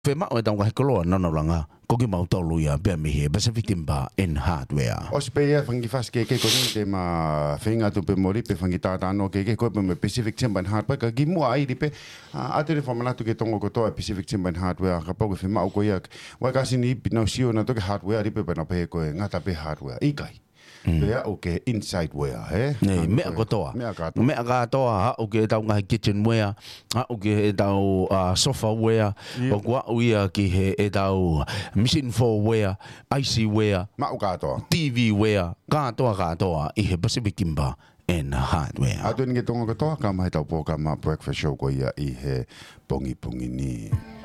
Fema o tau kai koloa nanolanga ko ki mau tau luia pe mi he Pacific Timber and Hardware. O se pe ia fangi fas ke ko ni te ma fenga tu pe mori pe fangi tata no ke ko pe me Pacific Timber and Hardware ka gi mo ai pe a te formula tu ke tongo ko to Pacific Timber and Hardware ka pau ke fema o ko ia wa ka sini no sio na to ke hardware ri pe na pe ko ngata pe hardware i kai. Pea o ke inside wear he. Nei mea katoa. Mea katoa ha o ke tau ngai kitchen wear, ha o ke tau sofa wear, o kwa uia ki he e tau machine for wear, IC wear, ma o katoa. TV wear, katoa i he Pacific Timber and Hardware. A tu ni ke tongo katoa ka mai tau po ka ma breakfast show ko ia i he pongi ni.